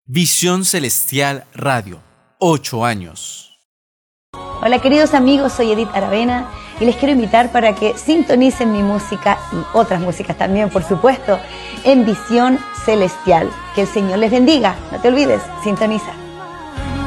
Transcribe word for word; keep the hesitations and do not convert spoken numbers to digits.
Visión Celestial Radio, ocho años. Hola queridos amigos, soy Edith Aravena y les quiero invitar para que sintonicen mi música y otras músicas también, por supuesto, en Visión Celestial. Que el Señor les bendiga. No te olvides, sintoniza.